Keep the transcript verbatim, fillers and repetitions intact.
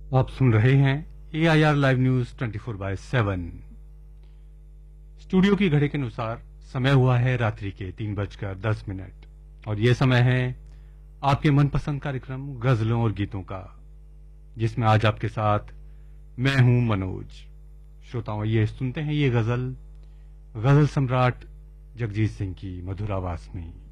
आप सुन रहे हैं ए I R live news twenty four by seven. Studio की घड़ी के अनुसार समय हुआ है रात्रि के तीन बजकर दस मिनट और ये समय है आपके मनपसंद कार्यक्रम गजलों और गीतों का, जिसमें आज आपके साथ मैं हूं मनोज। श्रोताओं, ये सुनते हैं ये गजल गजल सम्राट जगजीत सिंह की मधुर आवाज में।